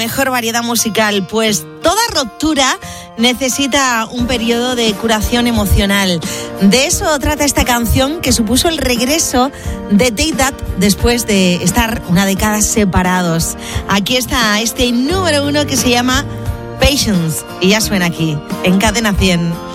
Mejor variedad musical, pues toda ruptura necesita un periodo de curación emocional. De eso trata esta canción, que supuso el regreso de Take That después de estar una década separados. Aquí está este número 1 que se llama Patience y ya suena aquí en Cadena 100.